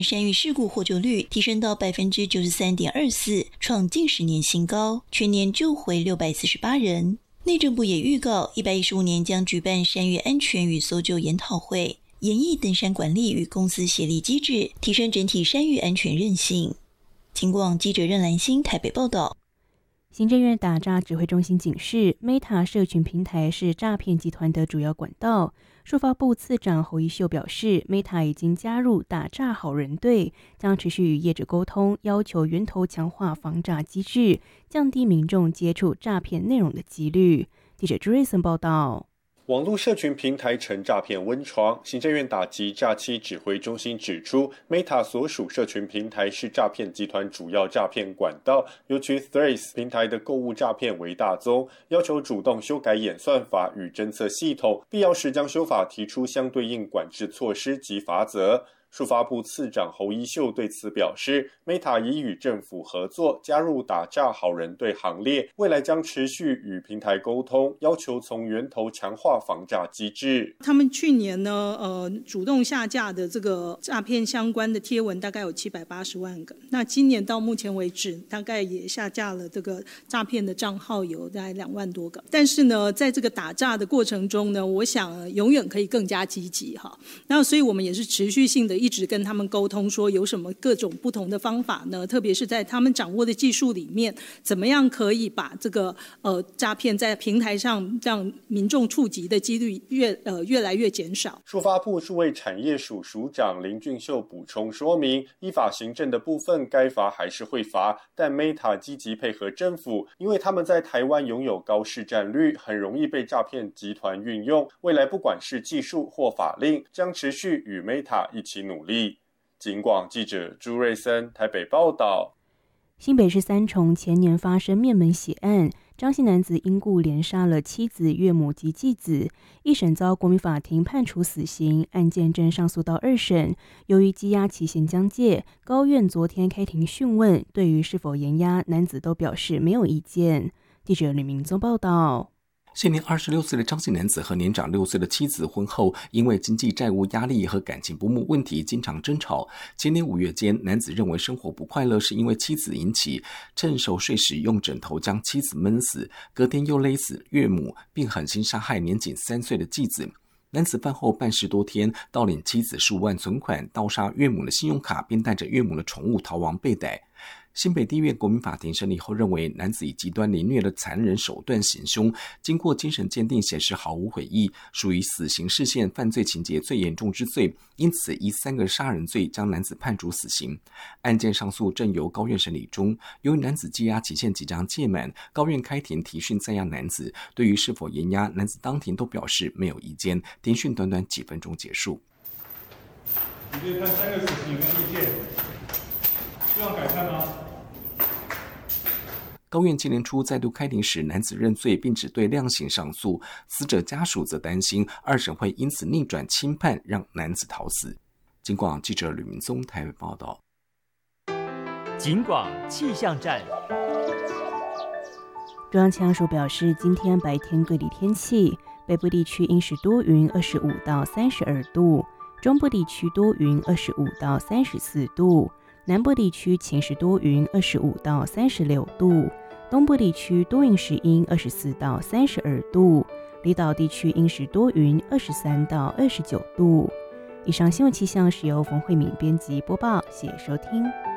山域事故获救率提升到 93.24%， 创近10年新高，全年救回648人。内政部也预告115年将举办山域安全与搜救研讨会，研议登山管理与公司协力机制，提升整体山域安全韧性。警广记者任兰心台北报道。 行政院打诈指挥中心警示 ，Meta 社群平台是诈骗集团的主要管道。数发部次长侯一秀表示 ，Meta 已经加入打诈好人队，将持续与业者沟通，要求源头强化防诈机制，降低民众接触诈骗内容的几率。记者朱瑞森报道。 网络社群平台成诈骗温床，行政院打击诈欺指挥中心指出 ，Meta 所属社群平台是诈骗集团主要诈骗管道，尤其 Threads 平台的购物诈骗为大宗，要求主动修改演算法与侦测系统，必要时将修法提出相对应管制措施及罚则。数发部次长侯一秀对此表示 ，Meta 已与政府合作，加入打诈好人队行列，未来将持续与平台沟通，要求从源头强化防诈机制。 他们去年呢，主动下架的这个诈骗相关的贴文大概有780万个，那今年到目前为止，大概也下架了这个诈骗的账号有大概2万多个。但是呢，在这个打诈的过程中呢，我想永远可以更加积极哈。那所以我们也是持续性的一直跟他们沟通，说有什么各种不同的方法呢？特别是在他们掌握的技术里面，怎么样可以把这个诈骗在平台上让民众触及的几率越来越减少。 数发部数位产业署署长林俊秀补充说明，依法行政的部分该罚还是会罚，但 Meta 积极配合政府，因为他们在台湾拥有高市占率，很容易被诈骗集团运用。未来不管是技术或法令，将持续与 Meta 一起努力。警广记者朱瑞森台北报道。 新北市三重前年发生灭门血案，张姓男子因故连杀了妻子、岳母及继子，一审遭国民法庭判处死刑，案件正上诉到2审。由于羁押期限将届，高院昨天开庭讯问，对于是否延押，男子都表示没有意见。记者吕明宗报道。 现年26岁的张姓男子和年长6岁的妻子婚后因为经济债务压力和感情不睦问题经常争吵。前年5月间，男子认为生活不快乐是因为妻子引起，趁熟睡时用枕头将妻子闷死，隔天又勒死岳母，并狠心杀害年仅3岁的继子。男子饭后办事多天，盗领妻子15万存款，盗杀岳母的信用卡，并带着岳母的宠物逃亡被逮。新北地院国民法庭审理后认为，男子以极端凌虐的残忍手段行凶，经过精神鉴定显示毫无悔意，属于死刑释宪犯罪情节最严重之罪，因此以3个杀人罪将男子判处死刑。案件上诉正由高院审理中，由于男子羁押期限即将届满，高院开庭提讯在押男子，对于是否延押，男子当庭都表示没有意见，庭讯短短几分钟结束。 你对判3个死刑有没有意见？希望改判吗？ 高院今年初再度开庭时，男子认罪，并只对量刑上诉。死者家属则担心2审会因此逆转轻判，让男子逃死。警广记者吕明宗台北报道。 警广气象站。 中央气象署表示，今天白天各地天气，北部地区阴时多云，25到32度；中部地区多云，25到34度；南部地区晴时多云，25到36度；东部地区多云时阴，24到32度；离岛地区阴时多云，23到29度。以上新闻气象是由冯慧敏编辑播报，谢谢收听。